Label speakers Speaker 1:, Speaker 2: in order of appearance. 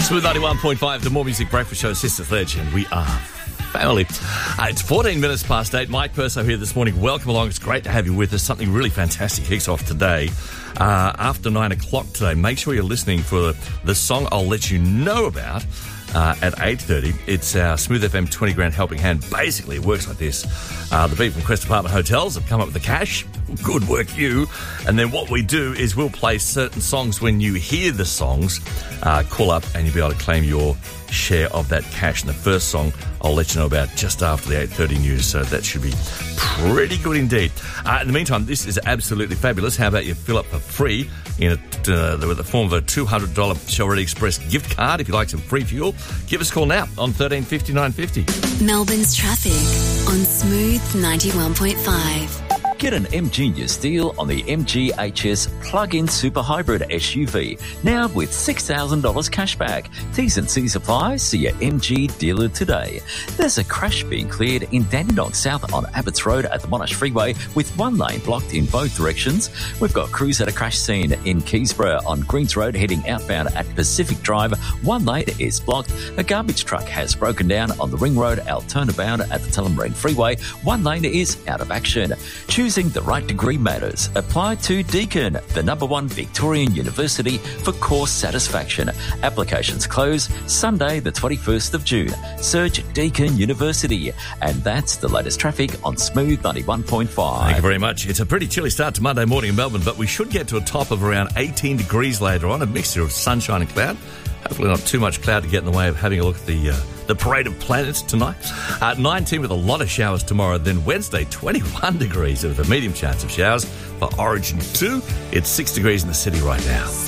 Speaker 1: Smooth 91.5, the More Music Breakfast Show, Sister Sledge, and we are family. It's 14 minutes past 8. Mike Perso here this morning. Welcome along. It's great to have you with us. Something really fantastic kicks off today. After 9 o'clock today, make sure you're listening for the song I'll let you know about at 8:30. It's our Smooth FM 20 grand helping hand. Basically, it works like this. The people from Quest Apartment Hotels have come up with the cash. Good work, you. And then what we do is we'll play certain songs. When you hear the songs, call up and you'll be able to claim your share of that cash. And the first song I'll let you know about just after the 8:30 news, so that should be pretty good indeed. In the meantime, this is absolutely fabulous. How about you fill up for free with the form of a $200 Shell-Ready Express gift card if you like some free fuel? Give us a call now on 1350 950.
Speaker 2: Melbourne's traffic on Smooth 91.5.
Speaker 3: Get an MG deal on the MG HS plug-in super hybrid SUV, now with $6,000 cashback. T's and C's apply. See your MG dealer today. There's a crash being cleared in Dandenong South on Abbots Road at the Monash Freeway with one lane blocked in both directions. We've got crews at a crash scene in Keysborough on Greens Road heading outbound at Pacific Drive. One lane is blocked. A garbage truck has broken down on the Ring Road turnabout at the Tullamarine Freeway. One lane is out of action. Choosing the right degree matters. Apply to Deakin, the #1 Victorian university for course satisfaction. Applications close Sunday the 21st of June. Search Deakin University. And that's the latest traffic on Smooth 91.5.
Speaker 1: Thank you very much. It's a pretty chilly start to Monday morning in Melbourne, but we should get to a top of around 18 degrees later on, a mixture of sunshine and cloud. Hopefully not too much cloud to get in the way of having a look at the parade of planets tonight. 19 with a lot of showers tomorrow. Then Wednesday, 21 degrees with a medium chance of showers. For Origin 2, it's 6 degrees in the city right now.